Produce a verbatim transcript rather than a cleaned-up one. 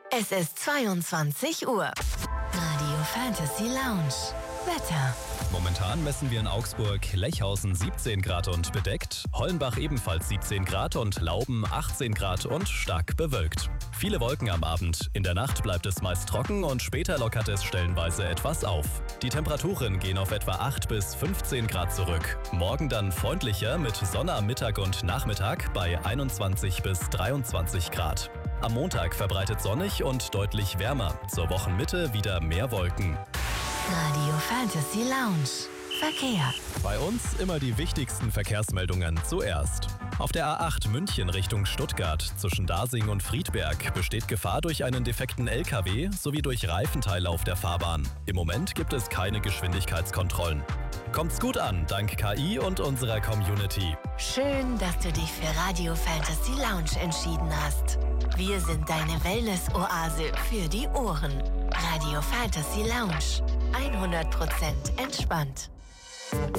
Es ist zweiundzwanzig Uhr. Radio Fantasy Lounge. Wetter. Momentan messen wir in Augsburg Lechhausen siebzehn Grad und bedeckt, Hollenbach ebenfalls siebzehn Grad und Lauben achtzehn Grad und stark bewölkt. Viele Wolken am Abend. In der Nacht bleibt es meist trocken und später lockert es stellenweise etwas auf. Die Temperaturen gehen auf etwa acht bis fünfzehn Grad zurück. Morgen dann freundlicher mit Sonne am Mittag und Nachmittag bei einundzwanzig bis dreiundzwanzig Grad. Am Montag verbreitet sonnig und deutlich wärmer. Zur Wochenmitte wieder mehr Wolken. Radio Fantasy Lounge. Verkehr. Bei uns immer die wichtigsten Verkehrsmeldungen zuerst. Auf der A acht München Richtung Stuttgart zwischen Dasing und Friedberg besteht Gefahr durch einen defekten L K W sowie durch Reifenteile auf der Fahrbahn. Im Moment gibt es keine Geschwindigkeitskontrollen. Kommt's gut an, dank K I und unserer Community. Schön, dass du dich für Radio Fantasy Lounge entschieden hast. Wir sind deine Wellness-Oase für die Ohren. Radio Fantasy Lounge. hundert Prozent entspannt.